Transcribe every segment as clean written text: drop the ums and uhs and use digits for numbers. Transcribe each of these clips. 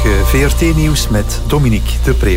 Goedemorgen, VRT-nieuws met Dominique de Preeuw.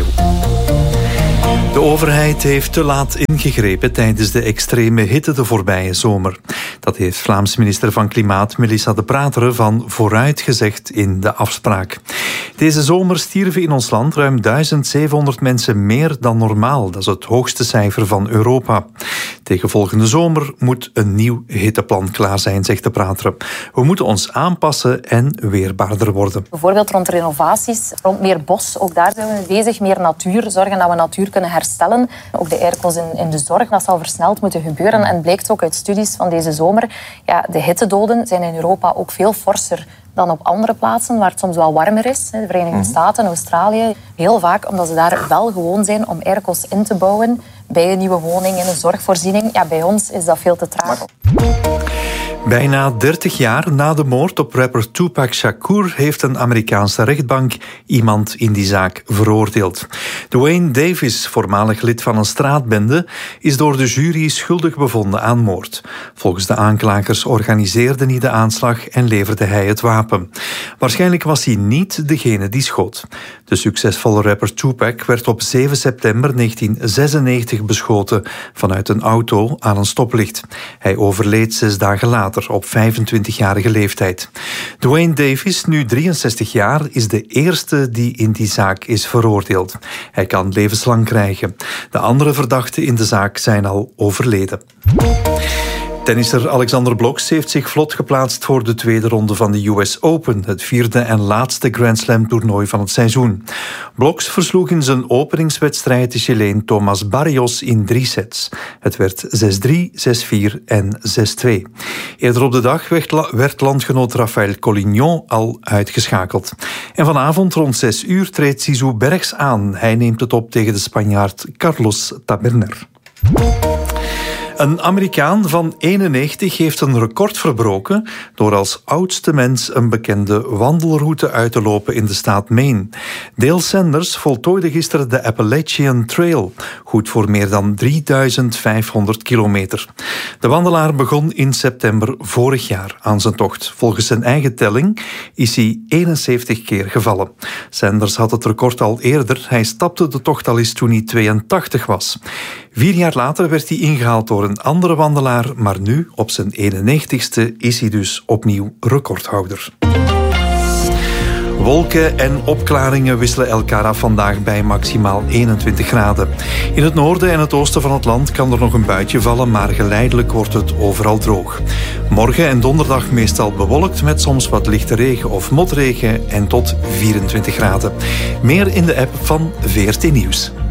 De overheid heeft te laat ingegrepen tijdens de extreme hitte de voorbije zomer. Dat heeft Vlaams minister van Klimaat Melissa De Prateren van Vooruit gezegd in de afspraak. Deze zomer stierven in ons land ruim 1700 mensen meer dan normaal. Dat is het hoogste cijfer van Europa. Tegen volgende zomer moet een nieuw hitteplan klaar zijn, zegt De Prateren. We moeten ons aanpassen en weerbaarder worden. Bijvoorbeeld rond renovaties, rond meer bos. Ook daar zijn we mee bezig. Meer natuur, zorgen dat we natuur kunnen herstellen. Ook de airco's in de zorg, dat zal versneld moeten gebeuren. En blijkt ook uit studies van deze zomer, de hittedoden zijn in Europa ook veel forser dan op andere plaatsen waar het soms wel warmer is. De Verenigde Staten, Australië. Heel vaak omdat ze daar wel gewoon zijn om airco's in te bouwen bij een nieuwe woning, in een zorgvoorziening. Ja, bij ons is dat veel te traag. Bijna 30 jaar na de moord op rapper Tupac Shakur heeft een Amerikaanse rechtbank iemand in die zaak veroordeeld. Duane Davis, voormalig lid van een straatbende, is door de jury schuldig bevonden aan moord. Volgens de aanklagers organiseerde hij de aanslag en leverde hij het wapen. Waarschijnlijk was hij niet degene die schoot. De succesvolle rapper Tupac werd op 7 september 1996 beschoten vanuit een auto aan een stoplicht. Hij overleed 6 dagen later op 25-jarige leeftijd. Duane Davis, nu 63 jaar, is de eerste die in die zaak is veroordeeld. Hij kan levenslang krijgen. De andere verdachten in de zaak zijn al overleden. Tennisser Alexander Blok heeft zich vlot geplaatst voor de tweede ronde van de US Open, het vierde en laatste Grand Slam toernooi van het seizoen. Bloks versloeg in zijn openingswedstrijd de Chileen Tomás Barrios in 3 sets. Het werd 6-3, 6-4 en 6-2. Eerder op de dag werd landgenoot Rafael Collignon al uitgeschakeld. En vanavond rond 6 uur treedt Zizou Bergs aan. Hij neemt het op tegen de Spanjaard Carlos Taberner. Een Amerikaan van 91 heeft een record verbroken door als oudste mens een bekende wandelroute uit te lopen in de staat Maine. Dale Sanders voltooide gisteren de Appalachian Trail, goed voor meer dan 3500 kilometer. De wandelaar begon in september vorig jaar aan zijn tocht. Volgens zijn eigen telling is hij 71 keer gevallen. Sanders had het record al eerder. Hij stapte de tocht al eens toen hij 82 was. 4 jaar later werd hij ingehaald door een andere wandelaar, maar nu, op zijn 91ste, is hij dus opnieuw recordhouder. Wolken en opklaringen wisselen elkaar af vandaag bij maximaal 21 graden. In het noorden en het oosten van het land kan er nog een buitje vallen, maar geleidelijk wordt het overal droog. Morgen en donderdag meestal bewolkt met soms wat lichte regen of motregen en tot 24 graden. Meer in de app van VRT Nieuws.